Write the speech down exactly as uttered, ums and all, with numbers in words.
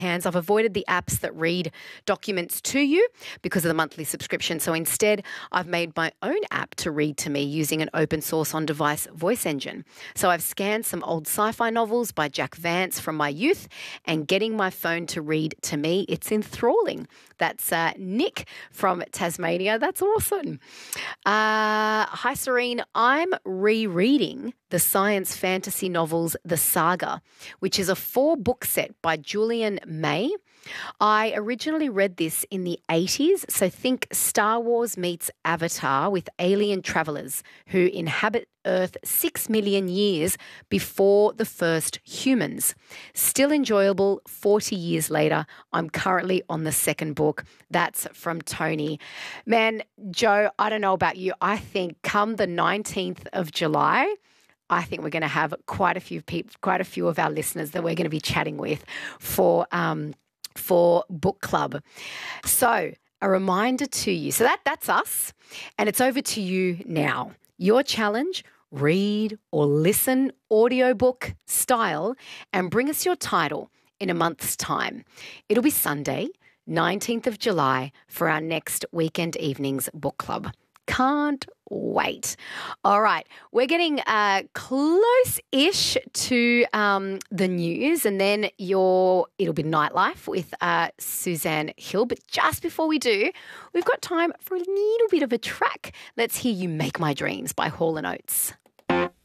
hands. I've avoided the apps that read documents to you because of the monthly subscription. So instead, I've made my own app to read to me using an open source on-device voice engine. So I've scanned some old sci-fi novels by Jack Vance from my youth and getting my phone to read to me. It's enthralling. That's uh, Nick from Tasmania. That's awesome. Uh, hi, Serene. I'm rereading the science fantasy novels The Saga, which is a four-book set by Julian May. I originally read this in the eighties, so think Star Wars meets Avatar with alien travelers who inhabit Earth six million years before the first humans. Still enjoyable forty years later. I'm currently on the second book. That's from Tony. Man, Joe, I don't know about you. I think come the nineteenth of July, I think we're going to have quite a few people, quite a few of our listeners that we're going to be chatting with for um, for book club. So a reminder to you. So that that's us, and it's over to you now. Your challenge: read or listen audiobook style, and bring us your title in a month's time. It'll be Sunday, nineteenth of July, for our next weekend evenings book club. Can't wait. All right. We're getting uh, close-ish to um, the news, and then your it'll be Nightlife with uh, Suzanne Hill. But just before we do, we've got time for a little bit of a track. Let's hear You Make My Dreams by Hall and Oates.